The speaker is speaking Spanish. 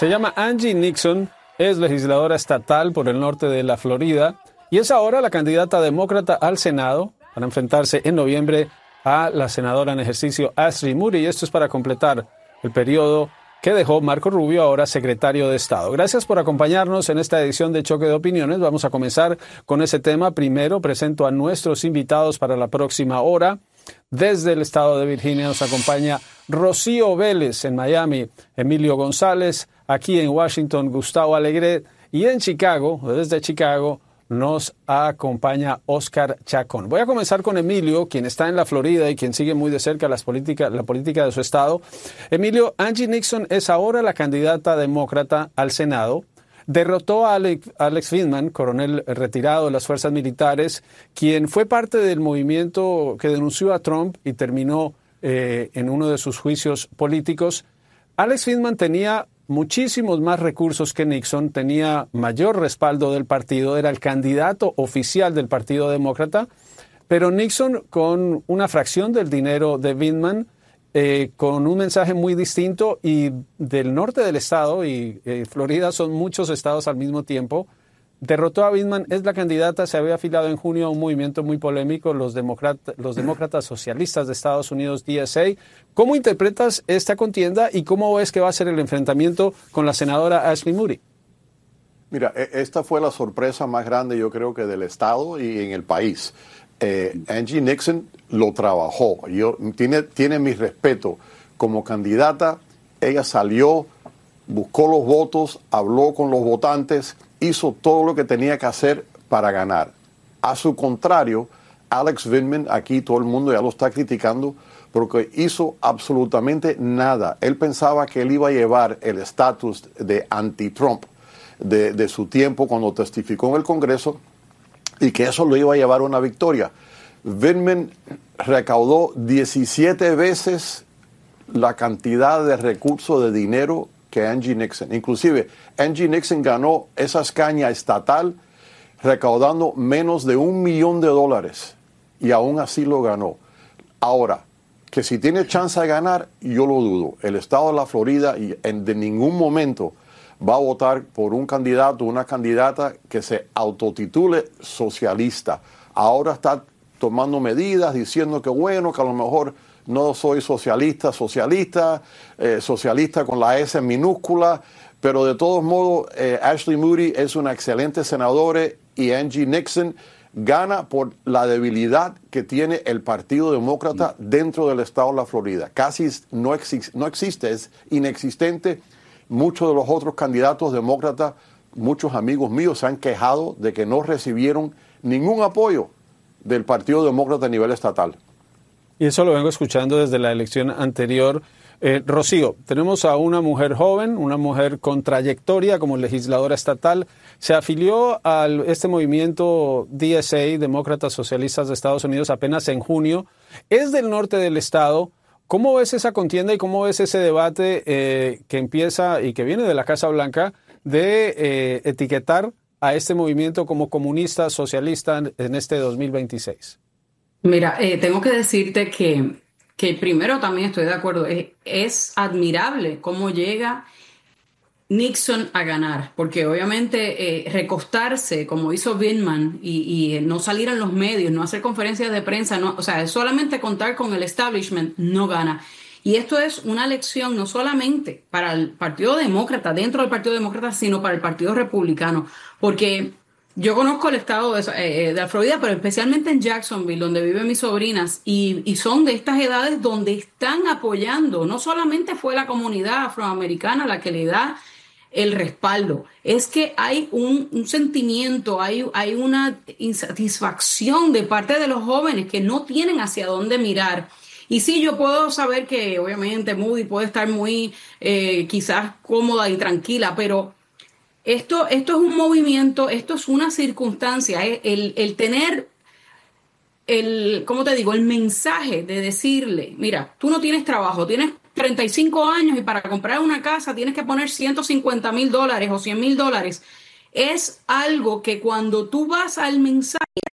Se llama Angie Nixon, es legisladora estatal por el norte de la Florida y es ahora la candidata demócrata al Senado para enfrentarse en noviembre a la senadora en ejercicio Ashley Moody. Y esto es para completar el periodo que dejó Marco Rubio, ahora secretario de Estado. Gracias por acompañarnos en esta edición de Choque de Opiniones. Vamos a comenzar con ese tema. Primero presento a nuestros invitados para la próxima hora. Desde el estado de Virginia nos acompaña Rocío Vélez en Miami, Emilio González, aquí en Washington Gustavo Alegret y en Chicago, desde Chicago, nos acompaña Oscar Chacón. Voy a comenzar con Emilio, quien está en la Florida y quien sigue muy de cerca la política de su estado. Emilio, Angie Nixon es ahora la candidata demócrata al Senado. Derrotó a Alex Vindman, coronel retirado de las fuerzas militares, quien fue parte del movimiento que denunció a Trump y terminó en uno de sus juicios políticos. Alex Vindman tenía muchísimos más recursos que Nixon, tenía mayor respaldo del partido, era el candidato oficial del Partido Demócrata, pero Nixon, con una fracción del dinero de Vindman, con un mensaje muy distinto, y del norte del estado, y Florida son muchos estados al mismo tiempo, derrotó a Vindman, es la candidata, se había afiliado en junio a un movimiento muy polémico, los demócratas socialistas de Estados Unidos, DSA. ¿Cómo interpretas esta contienda y cómo ves que va a ser el enfrentamiento con la senadora Ashley Moody? Mira, esta fue la sorpresa más grande, yo creo, que del estado y en el país. Angie Nixon lo trabajó, tiene mi respeto. Como candidata, ella salió, buscó los votos, habló con los votantes, hizo todo lo que tenía que hacer para ganar. A su contrario, Alex Vindman, aquí todo el mundo ya lo está criticando porque hizo absolutamente nada. Él pensaba que él iba a llevar el estatus de anti-Trump de su tiempo cuando testificó en el Congreso y que eso lo iba a llevar a una victoria. Vindman recaudó 17 veces la cantidad de recursos de dinero que Angie Nixon. Inclusive, Angie Nixon ganó esa escaña estatal recaudando menos de $1 millón y aún así lo ganó. Ahora, que si tiene chance de ganar, yo lo dudo. El estado de la Florida de ningún momento va a votar por un candidato o una candidata que se autotitule socialista. Ahora está tomando medidas diciendo que bueno, que a lo mejor no soy socialista con la S minúscula, pero de todos modos Ashley Moody es una excelente senadora y Angie Nixon gana por la debilidad que tiene el Partido Demócrata dentro del estado de la Florida. Casi no existe, es inexistente. Muchos de los otros candidatos demócratas, muchos amigos míos se han quejado de que no recibieron ningún apoyo del Partido Demócrata a nivel estatal. Y eso lo vengo escuchando desde la elección anterior. Rocío, tenemos a una mujer joven, una mujer con trayectoria como legisladora estatal. Se afilió a este movimiento DSA, Demócratas Socialistas de Estados Unidos, apenas en junio. Es del norte del estado. ¿Cómo ves esa contienda y cómo ves ese debate que empieza y que viene de la Casa Blanca de etiquetar a este movimiento como comunista, socialista en este 2026? Mira, tengo que decirte que primero también estoy de acuerdo. Es admirable cómo llega Nixon a ganar, porque obviamente recostarse como hizo Vindman y no salir en los medios, no hacer conferencias de prensa, o sea, solamente contar con el establishment no gana. Y esto es una lección no solamente para el Partido Demócrata, dentro del Partido Demócrata, sino para el Partido Republicano, porque yo conozco el estado de la Florida, pero especialmente en Jacksonville, donde viven mis sobrinas, y son de estas edades donde están apoyando. No solamente fue la comunidad afroamericana la que le da el respaldo, es que hay un sentimiento, hay una insatisfacción de parte de los jóvenes que no tienen hacia dónde mirar. Y sí, yo puedo saber que obviamente Moody puede estar muy quizás cómoda y tranquila, pero esto es un movimiento, esto es una circunstancia, el tener ¿cómo te digo? El mensaje de decirle, mira, tú no tienes trabajo, tienes 35 años y para comprar una casa tienes que poner $150,000 o $100,000. Es algo que cuando tú vas al mensaje